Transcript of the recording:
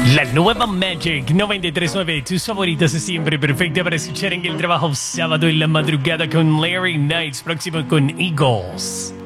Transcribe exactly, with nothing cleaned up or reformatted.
La nueva Magic noventa y tres punto nueve, tus favoritas de siempre, perfecta para escuchar en el trabajo sábado en la madrugada con Larry Knights, próximo con Eagles.